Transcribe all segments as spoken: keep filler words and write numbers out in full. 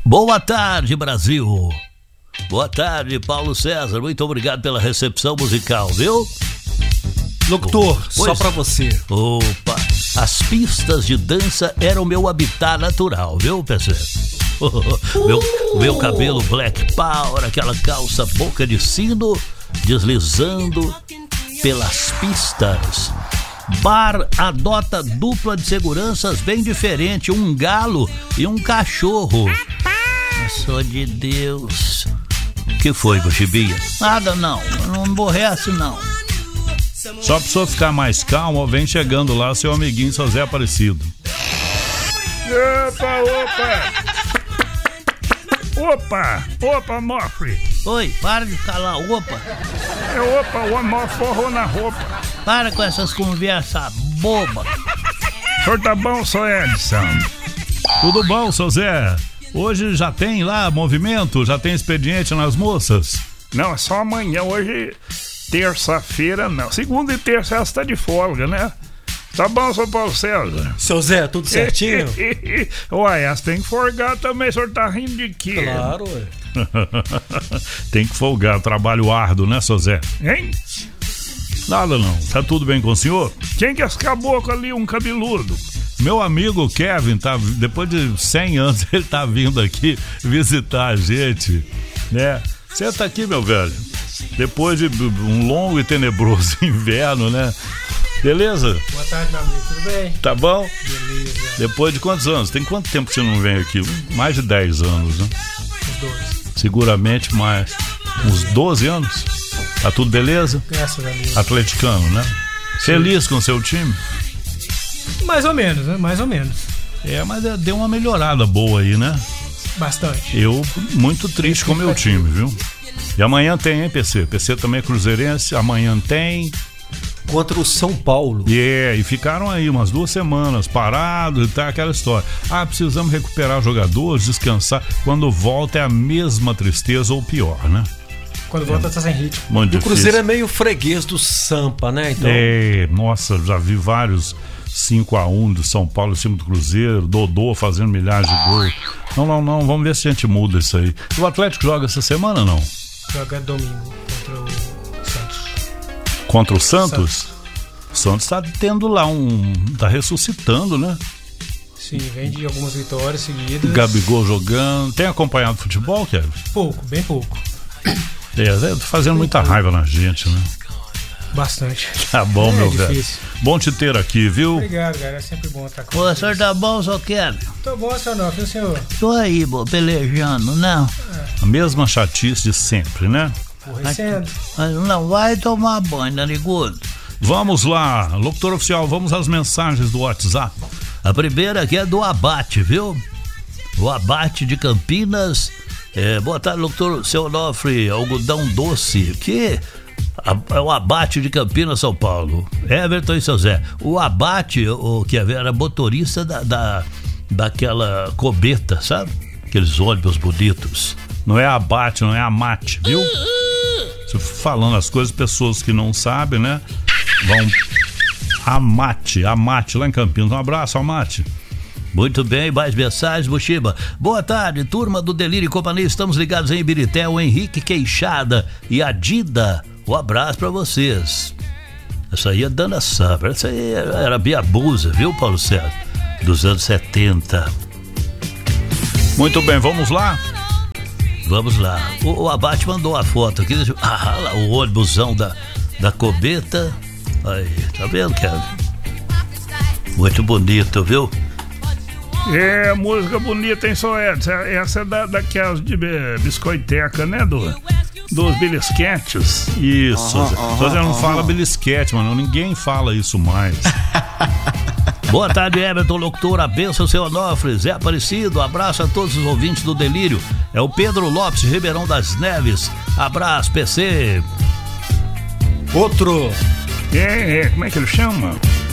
Boa tarde, Brasil. Boa tarde, Paulo César. Muito obrigado pela recepção musical, viu? Locutor, pois, só pra você. Opa, as pistas de dança eram meu habitat natural, viu, P C? meu, meu cabelo black power, aquela calça boca de sino, deslizando pelas pistas. Bar adota dupla de seguranças bem diferente, um galo e um cachorro. Só de Deus. O que foi, Buchibinha? Nada não, não aborrece não. Só pra pessoa ficar mais calma, vem chegando lá seu amiguinho seu Zé Aparecido. Opa, opa! Opa, opa, Mofre! Oi, para de falar opa. É opa, o amor forrou na roupa. Para com essas conversas boba. O senhor tá bom, seu Edson? Tudo bom, seu Zé? Hoje já tem lá movimento? Já tem expediente nas moças? Não, é só amanhã. Hoje, terça-feira, não. Segunda e terça ela tá de folga, né? Tá bom, seu Paulo César? Seu Zé, tudo certinho? Uai, essa tem que folgar também. O senhor tá rindo de quê? Claro, ué. Tem que folgar, trabalho árduo, né, seu Zé? Hein? Nada não, tá tudo bem com o senhor? Quem que é esse caboclo ali, um cabeludo? Meu amigo Kevin, tá, depois de cem anos, ele tá vindo aqui visitar a gente, né? Senta aqui, meu velho. Depois de um longo e tenebroso inverno, né? Beleza? Boa tarde, meu amigo, tudo bem? Tá bom? Beleza. Depois de quantos anos? Tem quanto tempo que você não vem aqui? Mais de dez anos, né? Uns doze. Seguramente mais. Uns doze anos? Tá tudo beleza? Graças a Deus. Atleticano, né? Feliz com o seu time? Mais ou menos, né? Mais ou menos. É, mas deu uma melhorada boa aí, né? Bastante. Eu muito triste com o meu time, viu? E amanhã tem, hein, P C? P C também é cruzeirense, amanhã tem... Contra o São Paulo. E yeah, e ficaram aí umas duas semanas parados e tá aquela história. Ah, precisamos recuperar jogadores, descansar. Quando volta é a mesma tristeza ou pior, né? Quando volta é. tá sem ritmo. Muito e o Cruzeiro difícil. É meio freguês do Sampa, né? Então... É, nossa, já vi vários cinco a um do São Paulo em cima do Cruzeiro, Dodô fazendo milhares de gols. Não, não, não, vamos ver se a gente muda isso aí. O Atlético joga essa semana ou não? Joga domingo contra o Santos. Contra o Santos? Santos. O Santos tá tendo lá um... tá ressuscitando, né? Sim, vem de algumas vitórias seguidas. Gabigol jogando. Tem acompanhado futebol, Kevin? Pouco, bem pouco. É, tá fazendo bem muita pouco. Raiva na gente, né? Bastante. Tá bom, é, meu é velho. Bom te ter aqui, viu? Obrigado, cara. É sempre bom estar com você. O senhor tá bom, só Kevin? Tô bom, senhor não, viu, senhor? Tô aí, bo, pelejando, não. É. A mesma chatice de sempre, né? Aborrecendo. Mas não vai tomar banho, narigudo. Vamos lá, locutor oficial, vamos às mensagens do WhatsApp. A primeira aqui é do Abate, viu? O Abate de Campinas. É, boa tarde, locutor. Seu Onofre, algodão doce. Que é o Abate de Campinas, São Paulo. Everton e seu Zé. O Abate, o que era motorista da, da, daquela Cobeta, sabe? Aqueles ônibus bonitos. Não é Abate, não é Amate, viu? Falando as coisas, pessoas que não sabem, né? Vão. Amate, Amate lá em Campinas. Um abraço, Amate. Muito bem, mais mensagens, Buchiba. Boa tarde, turma do Delírio e Companhia. Estamos ligados em Ibirité, o Henrique Queixada e a Dida. Um abraço pra vocês. Essa aí é Dana Summer. Essa aí era Biabusa, viu, Paulo César? Dos anos setenta. Muito bem, vamos lá? Vamos lá. O, o Abate mandou a foto aqui. Ah, lá, o ônibusão da, da Cobeta. Aí, tá vendo, Kevin? Muito bonito, viu? É, música bonita, hein, só Edson? Essa é da, daquelas de biscoiteca, né, do, dos belisquetes. Isso, uh-huh, uh-huh, você não uh-huh. fala belisquete, mano, ninguém fala isso mais. Boa tarde, Everton, locutor, a benção, seu Onofre, Zé Aparecido, abraço a todos os ouvintes do Delírio. É o Pedro Lopes, Ribeirão das Neves, abraço, P C. Outro. É, é, como é que ele chama?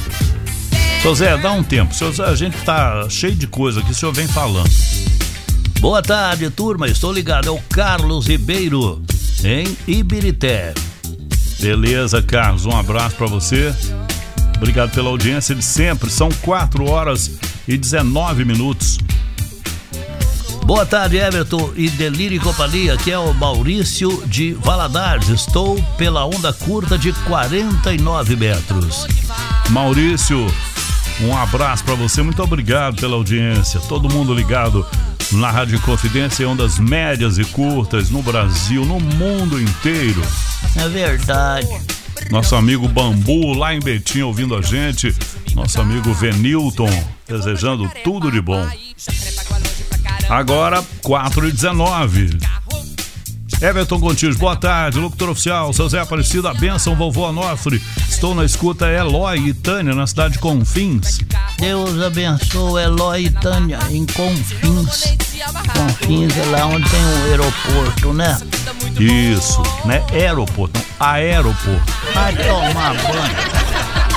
Seu Zé, dá um tempo. Seu Zé, a gente tá cheio de coisa aqui, o senhor vem falando. Boa tarde, turma. Estou ligado. É o Carlos Ribeiro, em Ibirité. Beleza, Carlos. Um abraço pra você. Obrigado pela audiência de sempre. São quatro horas e dezenove minutos. Boa tarde, Everton e Delírio e Companhia. Aqui é o Maurício de Valadares. Estou pela onda curta de quarenta e nove metros. Maurício, um abraço para você. Muito obrigado pela audiência. Todo mundo ligado na Rádio Confidência, ondas médias e curtas no Brasil, no mundo inteiro. É verdade. Nosso amigo Bambu lá em Betim ouvindo a gente. Nosso amigo Venilton desejando tudo de bom. Agora, quatro e dezenove. Everton Gontijo, boa tarde, locutor oficial, seu Zé Aparecido, a bênção, vovô Onofre. Estou na escuta Eloy e Tânia, na cidade de Confins. Deus abençoe Eloy e Tânia, em Confins. Confins é lá onde tem o aeroporto, né? Isso, né? Aeroporto, não, aeroporto. Vai tomar banho.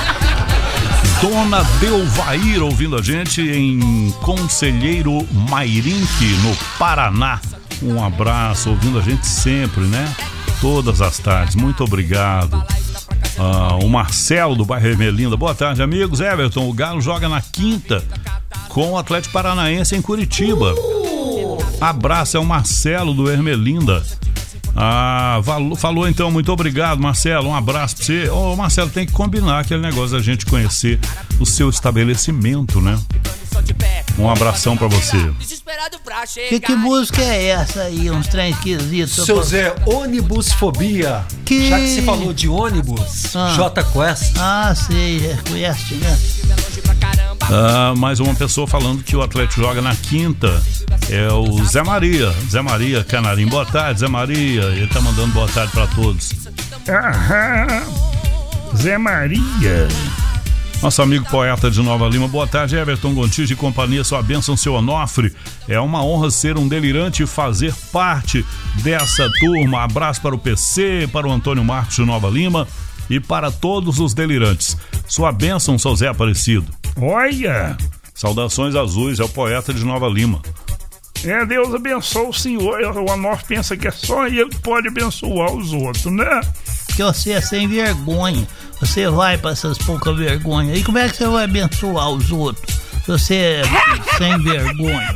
Dona Delvair ouvindo a gente em Conselheiro Mairinque, no Paraná. Um abraço, ouvindo a gente sempre, né? Todas as tardes, muito obrigado. Ah, o Marcelo do bairro Ermelinda, boa tarde, amigos. Everton, o Galo joga na quinta com o Atlético Paranaense em Curitiba. Abraço, é o Marcelo do Ermelinda. Ah, falou então, muito obrigado, Marcelo, um abraço pra você. Ô, Marcelo, tem que combinar aquele negócio da gente conhecer o seu estabelecimento, né? Um abração pra você. Que, que música é essa aí? Uns trem esquisitos. Seu Zé, ônibusfobia. Que... Já que você falou de ônibus, ah. J Quest. Ah, sei, conhece, né? Ah, mais uma pessoa falando que o Atlético joga na quinta. É o Zé Maria. Zé Maria Canarim, boa tarde, Zé Maria. Ele tá mandando boa tarde pra todos. Aham. Zé Maria. Nosso amigo poeta de Nova Lima, boa tarde, Everton Gontijo e companhia, sua bênção, seu Onofre. É uma honra ser um delirante e fazer parte dessa turma. Abraço para o P C, para o Antônio Marcos de Nova Lima e para todos os delirantes. Sua bênção, seu Zé Aparecido. Olha! Saudações azuis, é o poeta de Nova Lima. É, Deus abençoe o senhor. O Onofre pensa que é só ele que pode abençoar os outros, né? Que você é sem vergonha. Você vai para essas poucas vergonhas. E como é que você vai abençoar os outros? Se você é sem vergonha.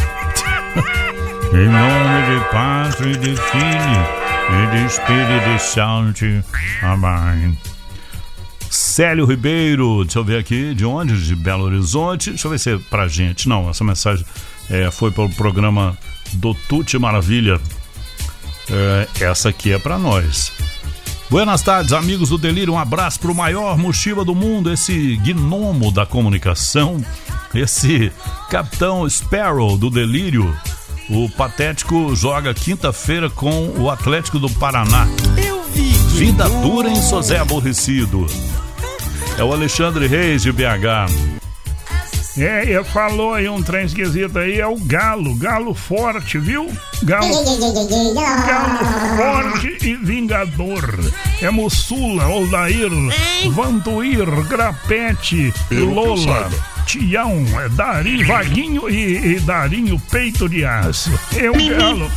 Em nome de Pai, de Filho e de Espírito Santo. Amém. Célio Ribeiro, deixa eu ver aqui, de onde? De Belo Horizonte. Deixa eu ver se é pra gente. Não, essa mensagem é, foi para o programa do Tuti Maravilha. É, essa aqui é pra nós. Buenas tardes, amigos do Delírio. Um abraço pro maior mochiba do mundo, esse gnomo da comunicação, esse capitão Sparrow do Delírio. O Patético joga quinta-feira com o Atlético do Paraná. Vida dura em Sozé Aborrecido. É o Alexandre Reis de B H. É, ele falou aí um trem esquisito aí, é o Galo, Galo forte, viu? Galo, Galo forte e vingador. É Mussula, Oldair, Vantuir, Grapete, Lola, Tião, é Dari, Vaguinho e, e Darinho Peito de Aço. É o Galo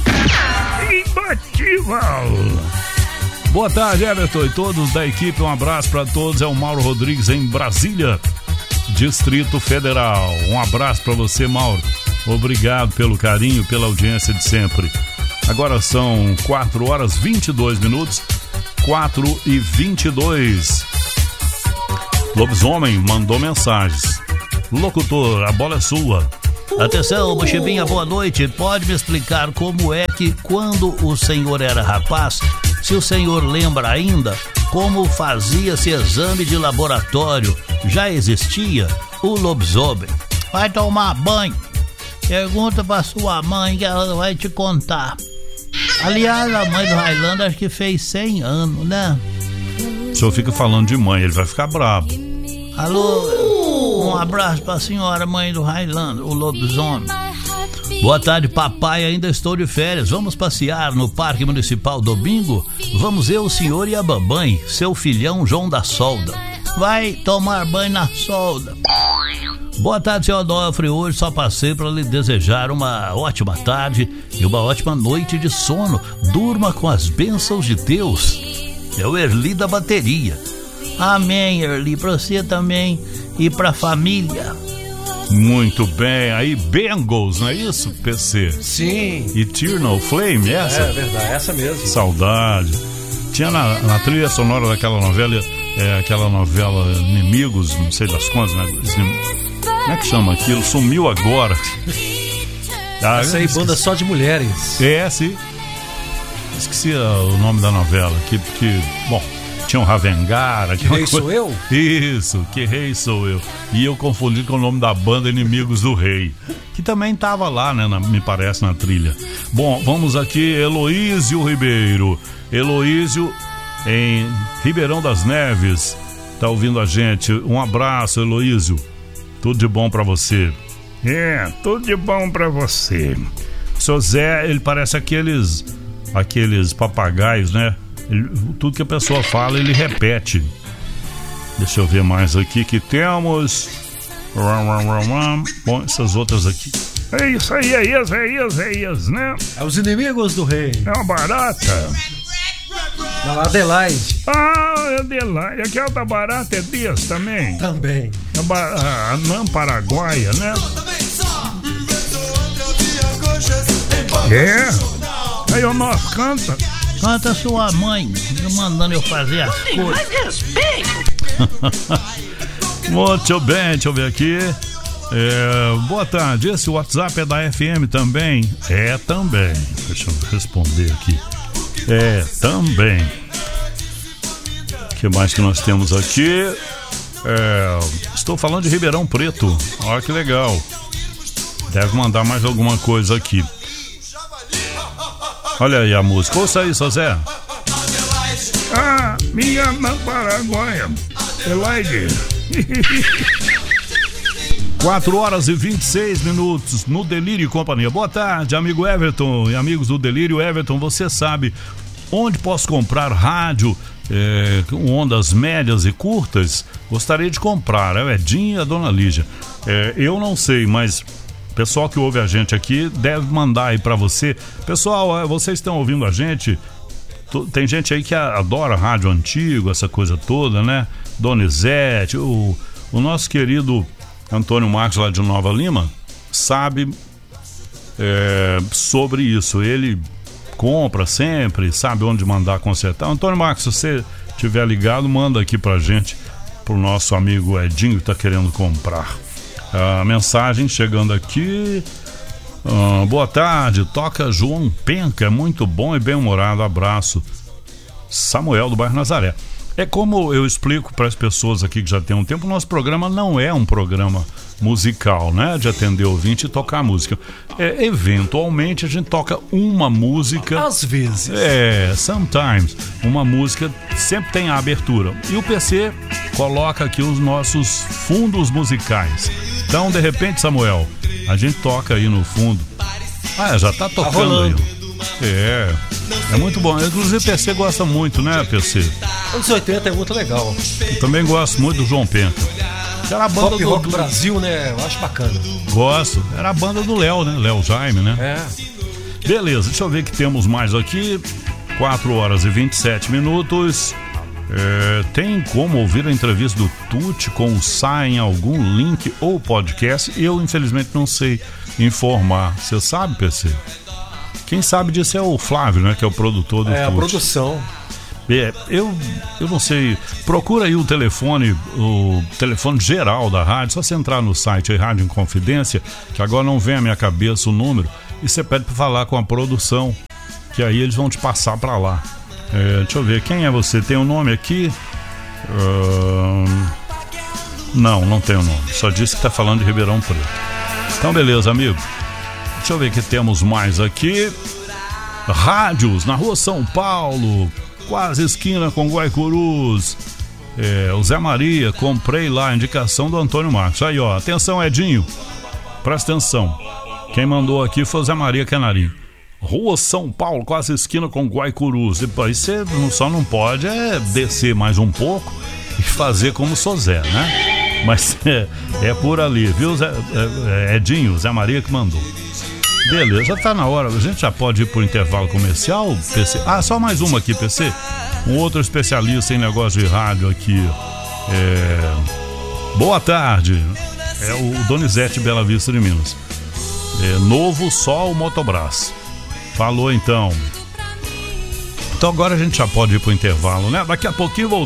imbatível. Boa tarde, Everton e todos da equipe, um abraço para todos. É o Mauro Rodrigues em Brasília, Distrito Federal. Um abraço para você, Mauro. Obrigado pelo carinho, pela audiência de sempre. Agora são quatro horas e vinte e dois minutos. quatro e vinte e dois. Lobisomem mandou mensagens. Locutor, a bola é sua. Atenção, Mochibinha, boa noite. Pode me explicar como é que quando o senhor era rapaz, se o senhor lembra ainda, como fazia-se exame de laboratório? Já existia o lobisomem? Vai tomar banho. Pergunta pra sua mãe que ela vai te contar. Aliás, a mãe do Highlander acho que fez cem anos, né? O senhor fica falando de mãe, ele vai ficar bravo. Alô, um abraço pra senhora mãe do Highlander, o lobisomem. Boa tarde, papai, ainda estou de férias. Vamos passear no Parque Municipal domingo? Vamos eu, o senhor e a mamãe, seu filhão João da Solda. Vai tomar banho na solda. Boa tarde, senhor Onofre. Hoje só passei para lhe desejar uma ótima tarde e uma ótima noite de sono. Durma com as bênçãos de Deus. É o Erli da bateria. Amém, Erli, pra você também e pra família. Muito bem, aí Bengals, não é isso, P C? Sim. Eternal Flame, essa? É verdade, essa mesmo. Saudade. Tinha na, na trilha sonora daquela novela, é, aquela novela Inimigos, não sei das quantas, né? Como é que chama aquilo? Sumiu agora. Ah, essa aí, banda só de mulheres. É, sim. Esqueci o nome da novela, que, que bom, tinha um Ravengara. Que Rei Sou Eu? Isso, Que Rei Sou Eu. E eu confundi com o nome da banda Inimigos do Rei, que também estava lá, né, na, me parece, na trilha. Bom, vamos aqui, Heloísio Ribeiro. Heloísio em Ribeirão das Neves, tá ouvindo a gente. Um abraço, Heloísio. Tudo de bom pra você. É, tudo de bom pra você. O seu Zé, ele parece aqueles aqueles papagaios, né? Ele, tudo que a pessoa fala, ele repete. Deixa eu ver mais aqui que temos. Bom, essas outras aqui. É isso aí, é isso, é isso, é isso, né? É os Inimigos do Rei. É uma barata. Da Adelaide. Ah, Adelaide. Aquela da barata é desse também? Também. A, ba- a Anã Paraguaia, né? É. Aí o nosso canta. Canta sua mãe, mandando eu fazer as coisas. Mais respeito. Muito bem, deixa eu ver aqui. É, boa tarde, esse WhatsApp é da F M também? É também. Deixa eu responder aqui. É também. O que mais que nós temos aqui? É, estou falando de Ribeirão Preto. Olha que legal. Deve mandar mais alguma coisa aqui. Olha aí a música. Ouça aí, Sozé. Ah, minha Anã Paraguaia. Adelaide. quatro horas e vinte e seis minutos no Delírio e Companhia. Boa tarde, amigo Everton e amigos do Delírio. Everton, você sabe onde posso comprar rádio é, com ondas médias e curtas? Gostaria de comprar. É o Edinho e a Dona Lígia. É, eu não sei, mas o pessoal que ouve a gente aqui deve mandar aí pra você. Pessoal, vocês estão ouvindo a gente? Tem gente aí que adora rádio antigo, essa coisa toda, né? Donizete, o, o nosso querido Antônio Marcos lá de Nova Lima sabe é, sobre isso. Ele compra sempre, sabe onde mandar consertar. Antônio Marcos, se você estiver ligado, manda aqui pra gente, pro nosso amigo Edinho que tá querendo comprar. A mensagem chegando aqui. Ah, boa tarde, toca João Penca, é muito bom e bem-humorado. Abraço. Samuel do bairro Nazaré. É como eu explico para as pessoas aqui que já tem um tempo, o nosso programa não é um programa musical, né? De atender ouvinte e tocar música. É, eventualmente a gente toca uma música. Às vezes. É, sometimes. Uma música sempre tem a abertura. E o P C coloca aqui os nossos fundos musicais. Então, de repente, Samuel, a gente toca aí no fundo. Ah, já tá tocando tá aí. É, é muito bom. Inclusive o P C gosta muito, né, P C? Anos oitenta é muito legal. Eu também gosto muito do João Penca. Era a banda Pop do Rock do... Brasil, né? Eu acho bacana. Gosto. Era a banda do Léo, né? Léo Jaime, né? É. Beleza, deixa eu ver que temos mais aqui. quatro horas e vinte e sete minutos. É, tem como ouvir a entrevista do Tuti com o Sá em algum link ou podcast? Eu, infelizmente, não sei informar. Você sabe, P C? Quem sabe disso é o Flávio, né? Que é o produtor do É, Tuti. a produção. É, eu, eu não sei. Procura aí o telefone, o telefone geral da rádio. Só você entrar no site aí, Rádio Inconfidência, que agora não vem à minha cabeça o número, e você pede para falar com a produção, que aí eles vão te passar para lá. É, deixa eu ver, quem é você? Tem um nome aqui? Uh, não, não tem o um nome. Só disse que tá falando de Ribeirão Preto. Então, beleza, amigo. Deixa eu ver o que temos mais aqui. Rádios na Rua São Paulo, quase esquina com Guaicurus. É, o Zé Maria, comprei lá a indicação do Antônio Marcos. Aí, ó, atenção, Edinho. Presta atenção. Quem mandou aqui foi o Zé Maria Canarim. Rua São Paulo, quase esquina com Guaicurus. Depois você só não pode é descer mais um pouco e fazer como sou Zé, né? Mas é, é por ali, viu, Zé, é, é Edinho, Zé Maria que mandou. Beleza, já tá na hora. A gente já pode ir pro intervalo comercial, P C? Ah, só mais uma aqui, P C. Um outro especialista em negócio de rádio aqui. É... Boa tarde. É o Donizete Bela Vista de Minas. É, Novo Sol Motobras. Falou então. Então agora a gente já pode ir pro intervalo, né? Daqui a pouquinho voltamos.